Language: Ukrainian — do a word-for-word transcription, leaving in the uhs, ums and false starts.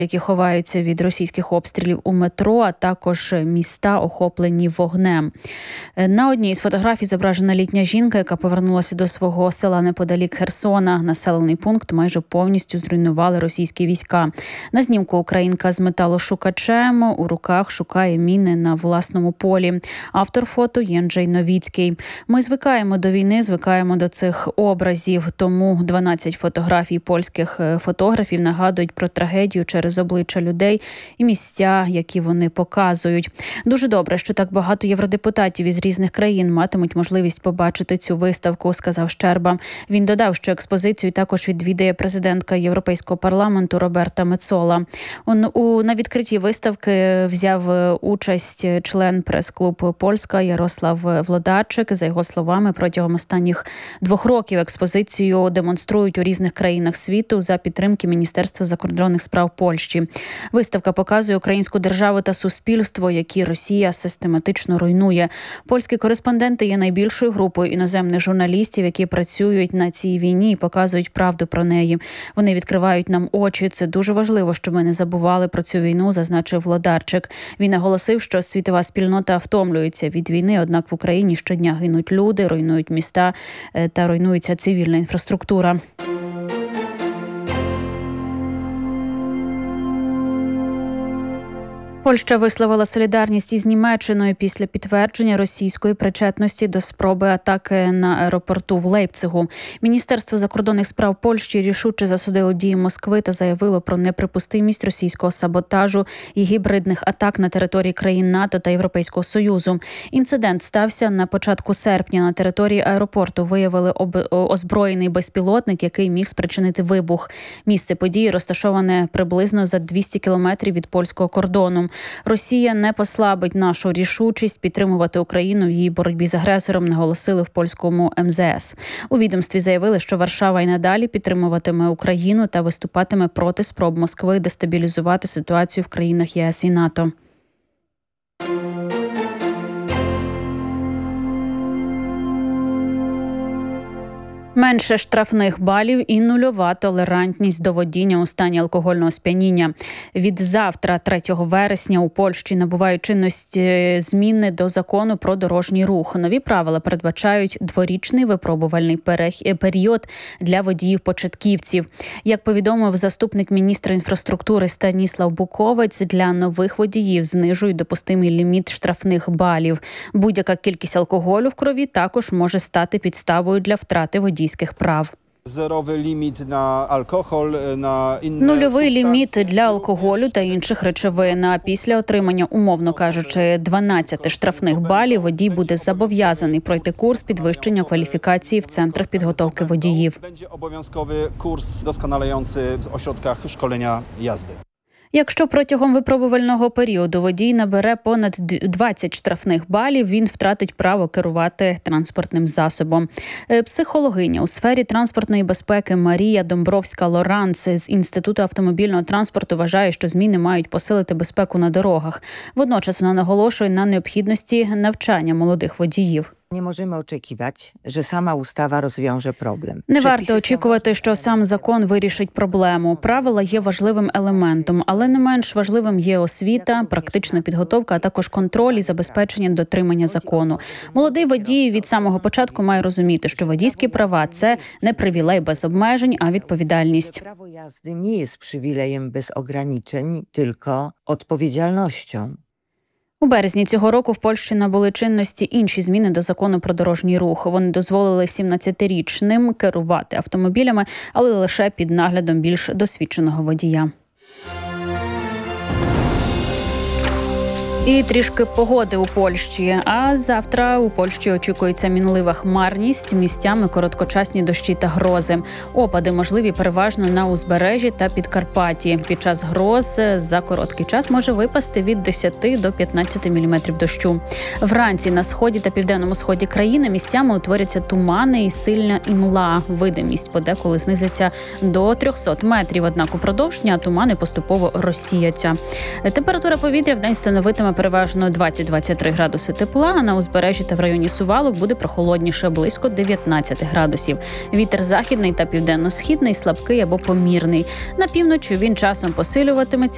які ховаються від російських обстрілів у метро, а також міста, охоплені вогнем. На одній з фотографій зображена літня жінка, яка повернулася до свого села неподалік Херсона. Населений пункт майже повністю зруйнували російські війська. На знімку українка з металошукачем у руках шукає міни на власному полі. Автор фото Єнджей Новіцький. Ми звикаємо до війни, звикаємо до цих образів, тому дванадцять фотографій польських фотографів нагадують про трагедію через обличчя людей і місця, які вони показують. Дуже добре, що так багато євродепутатів із різних країн матимуть можливість побачити цю виставку, сказав Щерба. Він додав, що експозицію також відвідає президентка Європейського парламенту Роберта Мецола. У, на відкритті виставки взяв участь член прес-клуб «Польська» Ярослав Влодарчик. За його словами, протягом останніх двох років експозицію демонструють у різних країнах світу за підтримки Міністерства закордонних справ Польщі. Виставка показує українську державу та суспільство, які Росія систематично руйнує. Польські кореспонденти є найбільшою групою іноземних журналістів, які працюють на цій війні і показують правду про неї. Вони відкривають нам очі. Це дуже важливо, щоб ми не забували про цю війну, зазначив Влодарчик. Він наголосив, що світова спільнота втомлюється від війни, однак в Україні щодня гинуть люди, руйнують міста та руйнується цивільна інфраструктура. Польща висловила солідарність із Німеччиною після підтвердження російської причетності до спроби атаки на аеропорту в Лейпцигу. Міністерство закордонних справ Польщі рішуче засудило дії Москви та заявило про неприпустимість російського саботажу і гібридних атак на території країн НАТО та Європейського Союзу. Інцидент стався на початку серпня. На території аеропорту виявили об... озброєний безпілотник, який міг спричинити вибух. Місце події розташоване приблизно за двісті кілометрів від польського кордону. Росія не послабить нашу рішучість підтримувати Україну в її боротьбі з агресором, наголосили в польському ем зе ес. У відомстві заявили, що Варшава й надалі підтримуватиме Україну та виступатиме проти спроб Москви дестабілізувати ситуацію в країнах є ес і НАТО. Менше штрафних балів і нульова толерантність до водіння у стані алкогольного сп'яніння. Від завтра, третього вересня, у Польщі набувають чинності зміни до закону про дорожній рух. Нові правила передбачають дворічний випробувальний період для водіїв-початківців. Як повідомив заступник міністра інфраструктури Станіслав Буковець, для нових водіїв знижують допустимий ліміт штрафних балів. Будь-яка кількість алкоголю в крові також може стати підставою для втрати водійських прав. Zerowy limit na alkohol, na inne Нульовий ліміт для алкоголю та інших речовин. А після отримання, умовно кажучи, дванадцяти штрафних балів водій буде зобов'язаний пройти курс підвищення кваліфікації в центрах підготовки водіїв. Będzie obowiązkowy kurs doskonalający w ośrodkach szkolenia jazdy. Якщо протягом випробувального періоду водій набере понад двадцять штрафних балів, він втратить право керувати транспортним засобом. Психологиня у сфері транспортної безпеки Марія Домбровська-Лоранц з Інституту автомобільного транспорту вважає, що зміни мають посилити безпеку на дорогах. Водночас вона наголошує на необхідності навчання молодих водіїв. Не можемо очікувати, що сама устава розв'яже проблем. Не варто очікувати, що сам закон вирішить проблему. Правила є важливим елементом, але не менш важливим є освіта, практична підготовка, а також контроль і забезпечення дотримання закону. Молодий водій від самого початку має розуміти, що водійські права – це не привілей без обмежень, а відповідальність. Право язди не є привілеєм без обмежень, тільки відповідальністю. У березні цього року в Польщі набули чинності інші зміни до закону про дорожній рух. Вони дозволили сімнадцятирічним керувати автомобілями, але лише під наглядом більш досвідченого водія. І трішки погоди у Польщі. А завтра у Польщі очікується мінлива хмарність, місцями короткочасні дощі та грози. Опади можливі переважно на узбережжі та Підкарпатті. Під час гроз за короткий час може випасти від десяти до п'ятнадцяти міліметрів дощу. Вранці на сході та південному сході країни місцями утворяться тумани і сильна імла. Видимість подеколи знизиться до трьохсот метрів, однак упродовж дня тумани поступово розсіяться. Температура повітря вдень становитиме переважно двадцять-двадцять три градуси тепла, а на узбережжі та в районі Сувалок буде прохолодніше, близько дев'ятнадцять градусів. Вітер західний та південно-східний слабкий або помірний. На півночі він часом посилюватиметься.